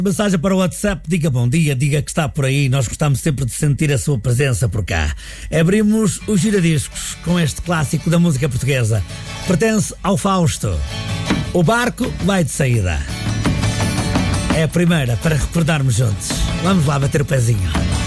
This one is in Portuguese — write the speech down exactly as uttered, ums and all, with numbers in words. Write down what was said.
Mensagem para o WhatsApp, diga bom dia, diga que está por aí, nós gostamos sempre de sentir a sua presença por cá. Abrimos o giradiscos com este clássico da música portuguesa. Pertence ao Fausto. O barco vai de saída. É a primeira para recordarmos juntos. Vamos lá bater o pezinho.